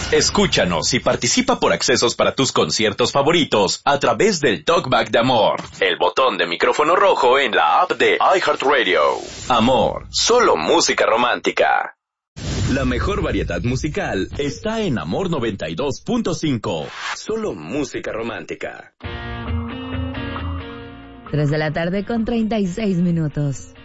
Escúchanos y participa por accesos para tus conciertos favoritos a través del Talkback de Amor, el botón de micrófono rojo en la app de iHeartRadio. Amor, solo música romántica. La mejor variedad musical está en Amor 92.5. Solo música romántica. 3 de la tarde con 36 minutos.